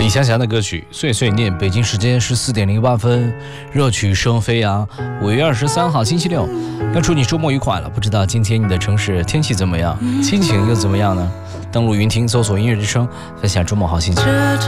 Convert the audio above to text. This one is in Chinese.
李祥祥的歌曲《碎碎念》，北京时间14:08，热曲声飞扬。5月23号星期六，要祝你周末愉快了。不知道今天你的城市天气怎么样，心情又怎么样呢？登录云听，搜索音乐之声，分享周末好心情。